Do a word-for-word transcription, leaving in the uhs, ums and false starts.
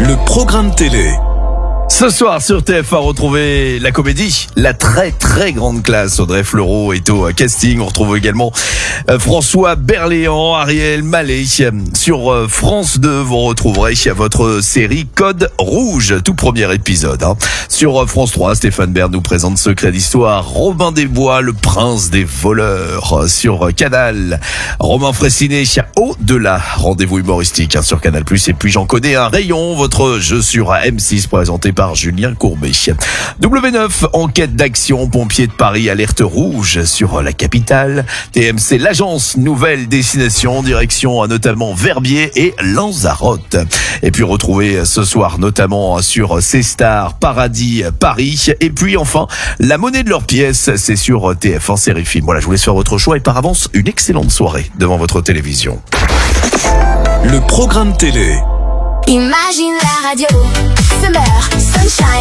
Le programme télé. Ce soir sur T F un, retrouvez la comédie, la très très grande classe. Audrey Fleurot est au casting. On retrouve également euh, François Berléand, Ariel Mallet. Sur euh, France deux, vous retrouverez votre série Code Rouge, tout premier épisode. Hein. Sur euh, France trois, Stéphane Bern nous présente Secret d'Histoire, Robin des Bois, le prince des voleurs. Sur euh, Canal, Romain Fressinet, Au-delà, rendez-vous humoristique hein, sur Canal plus. Et puis j'en connais un rayon, votre jeu sur M six présenté par Julien Courbet. W neuf, enquête d'action, pompiers de Paris, alerte rouge sur la capitale. T M C, l'agence, nouvelle destination, direction notamment Verbier et Lanzarote. Et puis retrouvez ce soir notamment sur C Star, Paradis Paris. Et puis enfin, la monnaie de leurs pièces, c'est sur T F un Série Film. Voilà, je vous laisse faire votre choix et par avance, une excellente soirée devant votre télévision. Le programme télé. Imagine la radio, Summer, Sunshine.